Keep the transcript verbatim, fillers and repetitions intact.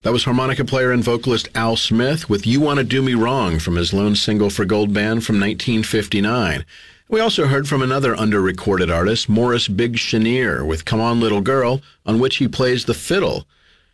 That was harmonica player and vocalist Al Smith with You Wanna Do Me Wrong from his lone single for Gold Band from nineteen fifty-nine. We also heard from another under-recorded artist, Morris Big Chenier, with Come On Little Girl, on which he plays the fiddle.